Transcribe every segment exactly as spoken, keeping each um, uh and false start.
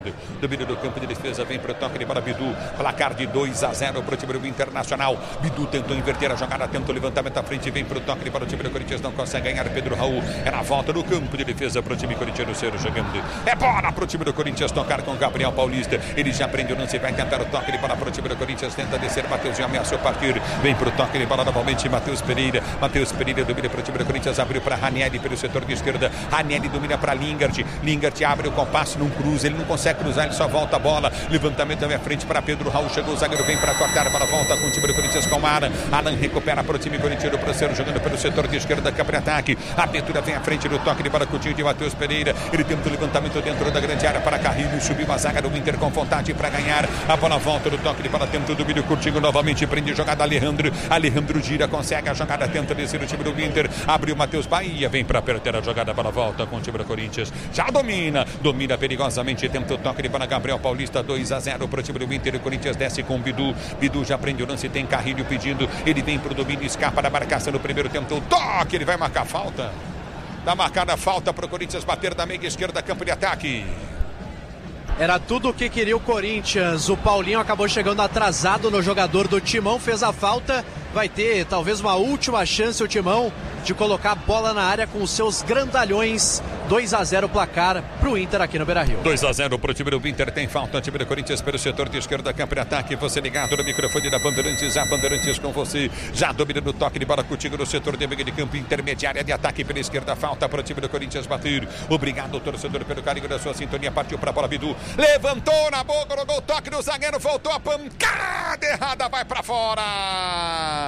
Domínio do campo de defesa, vem para o toque de bola Bidu, placar de dois a zero para o time do Internacional. Bidu tentou inverter a jogada, tentou o levantamento à frente, vem para o toque de bola, o time do Corinthians não consegue ganhar. Pedro Raul é na volta do campo de defesa para o time corintiano ser jogando. É bola para o time do Corinthians tocar com Gabriel Paulista. Ele já prende o lance, vai tentar o toque de bola para o time do Corinthians, tenta descer, Matheusinho ameaçou partir, vem para o toque de bola novamente, Matheus Pereira. Matheus Pereira domina para o time do Corinthians, abriu para Ranieri pelo setor de esquerda. Ranieri domina para Lingard. Lingard abre o compasso, não cruza, ele não consegue cruzar, ele só volta a bola, levantamento também à frente para Pedro Raul, chegou o zagueiro, vem para cortar, para volta com o time do Corinthians com o Alan. Alan recupera para o time corintiano, para ser jogando pelo setor de esquerda, campo de ataque, a abertura vem à frente do toque de bola, Coutinho de Matheus Pereira, ele tenta o levantamento dentro da grande área para Carrilho, subiu a zaga do Inter com vontade para ganhar, a bola volta do toque de bola, tenta o domínio, Coutinho novamente prende a jogada, Alejandro, Alejandro gira, consegue a jogada, tenta descer o time do Inter, abriu Matheus Bahia, vem para apertar a jogada, para volta com o time do Corinthians, já domina, domina perigosamente, tenta o toque de bola, Gabriel Paulista, dois a zero para o time do Inter. O Corinthians desce com o Bidu. Bidu já prende o lance, tem Carrilho pedindo. Ele vem para o domínio, escapa da marcação no primeiro tempo. O toque, ele vai marcar falta. Dá marcada falta para o Corinthians bater da meia esquerda, campo de ataque. Era tudo o que queria o Corinthians. O Paulinho acabou chegando atrasado no jogador do Timão, fez a falta. Vai ter talvez uma última chance o Timão de colocar a bola na área com os seus grandalhões. dois a zero placar para o Inter aqui no Beira-Rio. dois a zero para o time do Inter, tem falta o time do Corinthians pelo setor de esquerda, campo de ataque. Você ligado no microfone da Bandeirantes, a Bandeirantes com você. Já domina no toque de bola contigo no setor de meio de campo, intermediária de ataque pela esquerda. Falta para o time do Corinthians bater. Obrigado, torcedor, pelo carinho da sua sintonia. Partiu para a bola, Bidu. Levantou na boca, no gol, toque do zagueiro, voltou a pancada errada, vai para fora.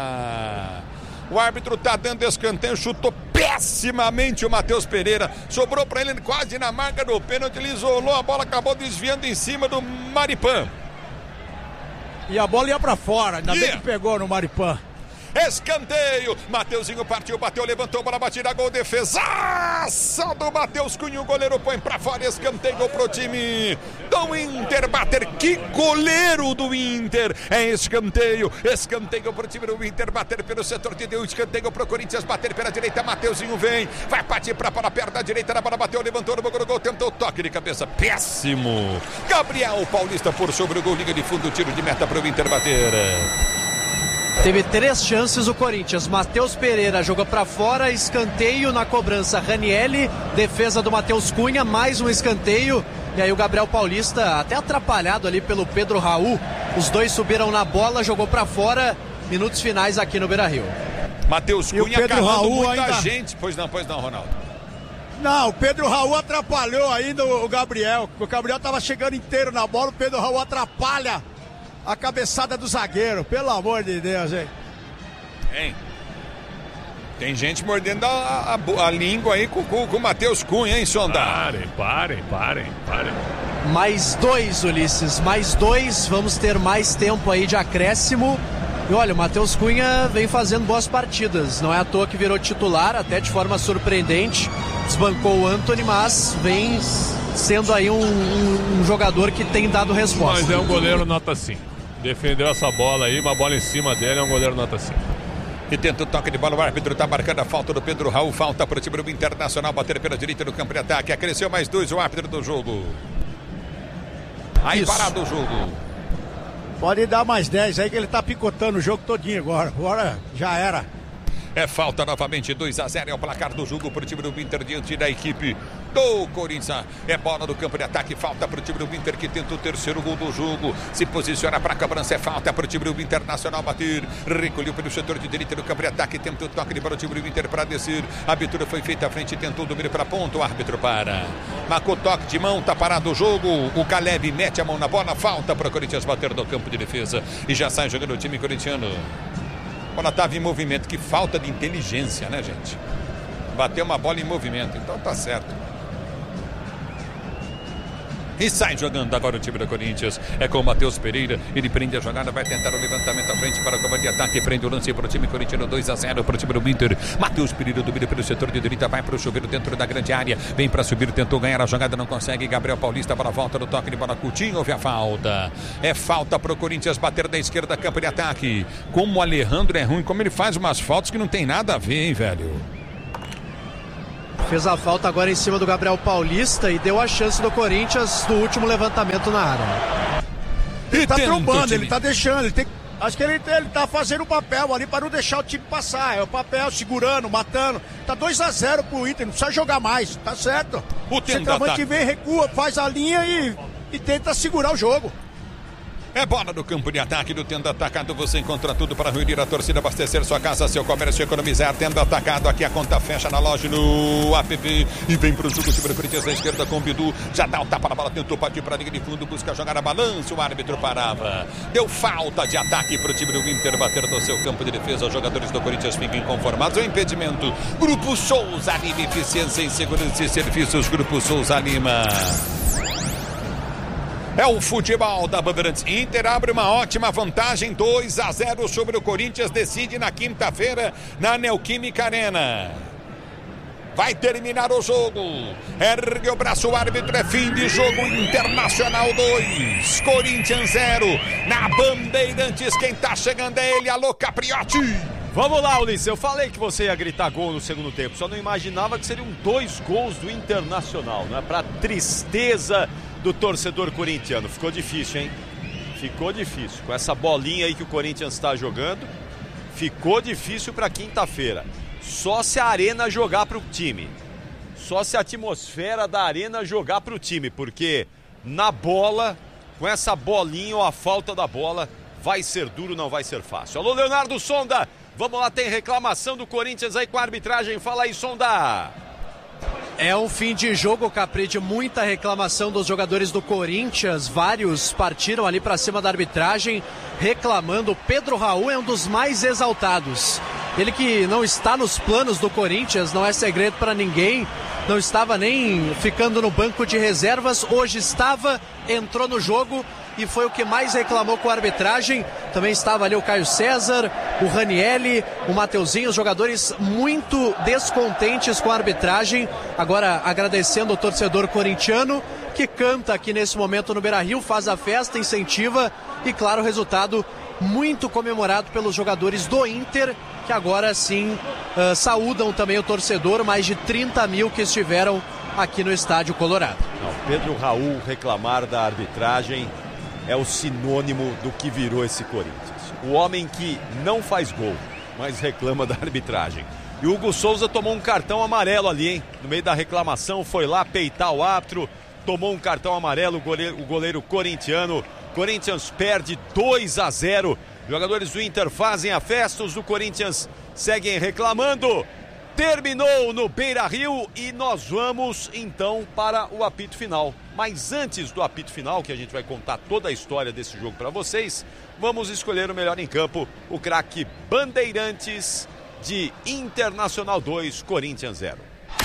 O árbitro tá dando escanteio, chutou pessimamente o Matheus Pereira, sobrou para ele quase na marca do pênalti, ele isolou a bola, acabou desviando em cima do Maripan. E a bola ia para fora, ainda yeah. bem que pegou no Maripan. Escanteio, Mateuzinho partiu, bateu, levantou, bola batida, gol, defesaça do Matheus Cunha, o goleiro põe pra fora, escanteio pro time do Inter bater, que goleiro do Inter, é escanteio, escanteio pro time do Inter bater pelo setor de Deus, escanteio pro Corinthians bater pela direita, Mateuzinho vem, vai partir pra bola perto da direita, a bola bateu, levantou no gol, tentou toque de cabeça, péssimo, Gabriel Paulista por sobre o gol, liga de fundo, tiro de meta pro Inter bater. Teve três chances o Corinthians. Matheus Pereira jogou para fora, escanteio na cobrança. Ranieri, defesa do Matheus Cunha, mais um escanteio. E aí o Gabriel Paulista, até atrapalhado ali pelo Pedro Raul. Os dois subiram na bola, jogou para fora. Minutos finais aqui no Beira-Rio. Matheus Cunha calando muita ainda... gente. Pois não, pois não, Ronaldo. Não, o Pedro Raul atrapalhou ainda o Gabriel. O Gabriel estava chegando inteiro na bola, o Pedro Raul atrapalha a cabeçada do zagueiro, pelo amor de Deus, hein? Hein? Tem gente mordendo a, a, a língua aí com, com, com o Matheus Cunha, hein, Sonda? Parem, parem, parem, parem. Mais dois, Ulisses, mais dois. Vamos ter mais tempo aí de acréscimo. E olha, o Matheus Cunha vem fazendo boas partidas. Não é à toa que virou titular, até de forma surpreendente. Desbancou o Antony, mas vem sendo aí um, um, um jogador que tem dado resposta. Mas é um goleiro nota cinco. Defendeu essa bola aí, uma bola em cima dele, é um goleiro nota cinco. E tenta o toque de bola, o árbitro tá marcando a falta do Pedro Raul, falta para o time do Internacional, bater pela direita do campo de ataque, acresceu mais dois o árbitro do jogo. Aí Isso. parado o jogo. Pode dar mais dez aí que ele tá picotando o jogo todinho agora, agora já era. É falta novamente, dois a zero é o placar do jogo para o time do Inter diante da equipe do Corinthians. É bola do campo de ataque, falta para o time do Inter que tenta o terceiro gol do jogo. Se posiciona para a cobrança, é falta para o time do Internacional bater. Recolheu pelo setor de direita do campo de ataque, tenta o toque para o time do Inter para descer. A abertura foi feita à frente, tentou o domínio para ponta, o árbitro para. Marcou toque de mão, tá parado o jogo. O Caleb mete a mão na bola, falta para o Corinthians bater no campo de defesa. E já sai jogando o time corintiano. A bola estava em movimento, que falta de inteligência, né, gente? Bateu uma bola em movimento, então tá certo. E sai jogando agora o time do Corinthians. É com o Matheus Pereira. Ele prende a jogada, vai tentar o levantamento à frente para o combate de ataque. Prende o lance para o time corintiano, dois a zero para o time do Inter. Matheus Pereira domina pelo setor de direita, vai para o chuveiro dentro da grande área. Vem para subir, tentou ganhar a jogada, não consegue. Gabriel Paulista para a volta do toque de bola. Coutinho, houve a falta. É falta para o Corinthians bater da esquerda, campo de ataque. Como o Alejandro é ruim, como ele faz umas faltas que não tem nada a ver, hein, velho? Fez a falta agora em cima do Gabriel Paulista e deu a chance do Corinthians do último levantamento na área. Ele tá trombando, ele tá deixando, ele tem, acho que ele, ele tá fazendo o papel ali para não deixar o time passar. É o papel, segurando, matando. Tá dois a zero pro Inter, não precisa jogar mais, tá certo. O centroavante vem, recua, faz a linha e, e tenta segurar o jogo. É bola no campo de ataque do Tenda Atacado. Você encontra tudo para reunir a torcida, abastecer sua casa, seu comércio, economizar. Tenda Atacado, aqui a conta fecha na loja, no app. E vem pro jogo, time do Corinthians na esquerda com o Bidu. Já dá o tapa na bola, tentou partir para a linha de fundo, busca jogar a balança. O árbitro parava. Deu falta de ataque pro time do Inter bater no seu campo de defesa. Os jogadores do Corinthians ficam inconformados. O impedimento. Grupo Souza Lima, eficiência em segurança e serviços. Grupo Souza Lima. É o futebol da Bandeirantes. Inter abre uma ótima vantagem, dois a zero sobre o Corinthians, decide na quinta-feira na Neoquímica Arena. Vai terminar o jogo. Ergue o braço, o árbitro, é fim de jogo. Internacional dois, Corinthians zero. Na Bandeirantes, quem tá chegando é ele, alô Capriotti. Vamos lá, Ulisses, eu falei que você ia gritar gol no segundo tempo, só não imaginava que seriam dois gols do Internacional, né? Pra tristeza do torcedor corintiano. Ficou difícil, hein? Ficou difícil. Com essa bolinha aí que o Corinthians está jogando, ficou difícil para quinta-feira. Só se a arena jogar para o time. Só se a atmosfera da arena jogar para o time, porque na bola, com essa bolinha ou a falta da bola, vai ser duro, não vai ser fácil. Alô, Leonardo Sonda, vamos lá, tem reclamação do Corinthians aí com a arbitragem. Fala aí, Sonda. É um fim de jogo, Capri, de muita reclamação dos jogadores do Corinthians. Vários partiram ali para cima da arbitragem reclamando. Pedro Raul é um dos mais exaltados. Ele que não está nos planos do Corinthians, não é segredo para ninguém. Não estava nem ficando no banco de reservas. Hoje estava, entrou no jogo e foi o que mais reclamou com a arbitragem. Também estava ali o Caio César, o Ranielli, o Mateuzinho, os jogadores muito descontentes com a arbitragem. Agora agradecendo o torcedor corintiano que canta aqui nesse momento no Beira-Rio, faz a festa, incentiva e claro, o resultado muito comemorado pelos jogadores do Inter, que agora sim uh, saúdam também o torcedor, mais de trinta mil que estiveram aqui no Estádio Colorado. Não, Pedro Raul reclamar da arbitragem é o sinônimo do que virou esse Corinthians. O homem que não faz gol, mas reclama da arbitragem. E o Hugo Souza tomou um cartão amarelo ali, hein? No meio da reclamação, foi lá peitar o árbitro, tomou um cartão amarelo, o goleiro, o goleiro corintiano. Corinthians perde dois a zero. Jogadores do Inter fazem a festa, os do Corinthians seguem reclamando. Terminou no Beira-Rio e nós vamos então para o apito final. Mas antes do apito final, que a gente vai contar toda a história desse jogo para vocês, vamos escolher o melhor em campo, o craque Bandeirantes de Internacional dois, Corinthians zero.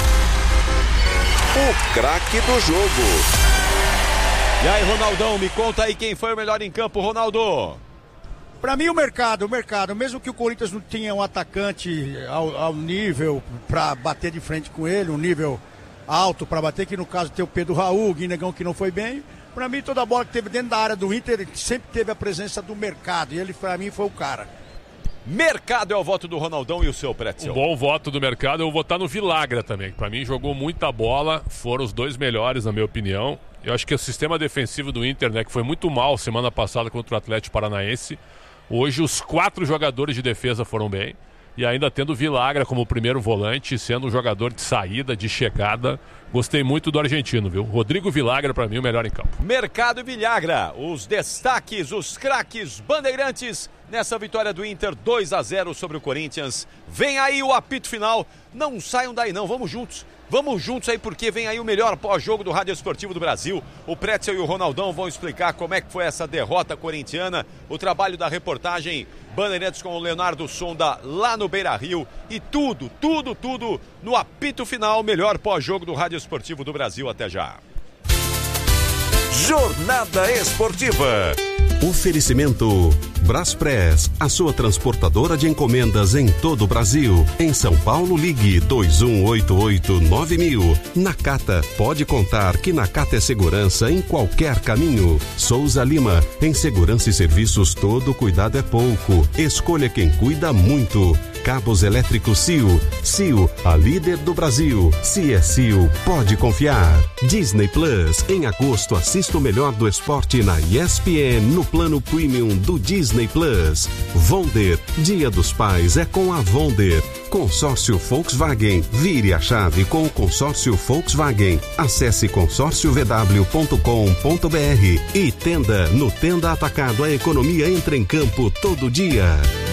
O craque do jogo. E aí, Ronaldão, me conta aí quem foi o melhor em campo, Ronaldo. Pra mim o mercado, o mercado, mesmo que o Corinthians não tinha um atacante ao, ao nível pra bater de frente com ele, um nível alto pra bater, que no caso tem o Pedro Raul, o Guinegão que não foi bem. Pra mim toda a bola que teve dentro da área do Inter sempre teve a presença do mercado e ele pra mim foi o cara. Mercado é o voto do Ronaldão e o seu Pretzel. Um bom voto do mercado, eu vou votar no Vilagra também, que pra mim jogou muita bola, foram os dois melhores na minha opinião. Eu acho que o sistema defensivo do Inter, né, que foi muito mal semana passada contra o Atlético Paranaense, hoje os quatro jogadores de defesa foram bem. E ainda tendo o Vilagra como primeiro volante, sendo um jogador de saída, de chegada. Gostei muito do argentino, viu? Rodrigo Vilagra, pra mim, o melhor em campo. Mercado e Vilagra, os destaques, os craques Bandeirantes nessa vitória do Inter dois a zero sobre o Corinthians. Vem aí o apito final. Não saiam daí não, vamos juntos. Vamos juntos aí porque vem aí o melhor pós-jogo do Rádio Esportivo do Brasil. O Pretzel e o Ronaldão vão explicar como é que foi essa derrota corintiana, o trabalho da reportagem Bandeirantes com o Leonardo Sonda lá no Beira-Rio e tudo, tudo, tudo no apito final, melhor pós-jogo do Rádio Esportivo do Brasil. Até já. Jornada Esportiva. Oferecimento Braspress, a sua transportadora de encomendas em todo o Brasil. Em São Paulo, ligue dois um oito oito nove mil. Nakata, pode contar que Nakata é segurança em qualquer caminho. Souza Lima, em segurança e serviços todo cuidado é pouco. Escolha quem cuida muito. cabos elétricos C I O. C I O, a líder do Brasil. Se é C I O, pode confiar. Disney Plus. Em agosto, assista o melhor do esporte na E S P N no plano premium do Disney Plus. Wonder. Dia dos Pais é com a Wonder. Consórcio Volkswagen. Vire a chave com o consórcio Volkswagen. Acesse consórcio v w ponto com ponto b r. E Tenda. No Tenda Atacado, a economia entra em campo todo dia.